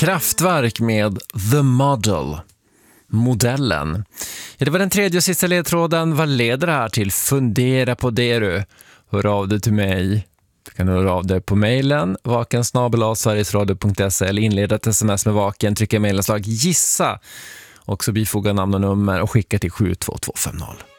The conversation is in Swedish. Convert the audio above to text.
Kraftwerk med The Model. Modellen. Ja, det var den tredje och sista ledtråden. Vad leder det här till? Fundera på det du. Hör av dig till mig. Du kan höra av dig på mejlen vaken@sverigesradio.se eller inleda ett sms med Vaken, trycka mejlanslag gissa och så bifoga namn och nummer och skicka till 72250.